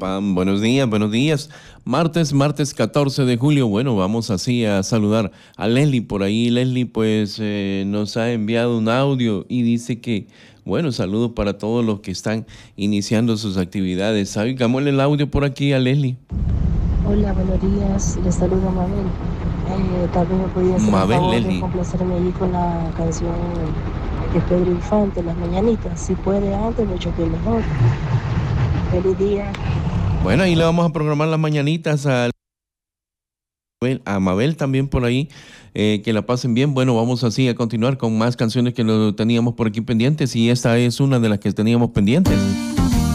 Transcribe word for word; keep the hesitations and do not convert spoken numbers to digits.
pam. Buenos días, buenos días. Martes, martes catorce de julio. Bueno, vamos así a saludar a Leslie por ahí. Leslie pues eh, nos ha enviado un audio y dice que, bueno, saludos para todos los que están iniciando sus actividades. Oigámosle el audio por aquí a Leslie. Hola, buenos días. Les saludo a Mabel. Eh, tal vez me podía hacer Mabel, el favor Leslie. de complacerme allí con la canción de Pedro Infante, Las Mañanitas. Si puede antes, mucho que mejor. Feliz día. Bueno, ahí le vamos a programar las mañanitas a, a Mabel también por ahí. Eh, que la pasen bien. Bueno, vamos así a continuar con más canciones que lo teníamos por aquí pendientes y esta es una de las que teníamos pendientes.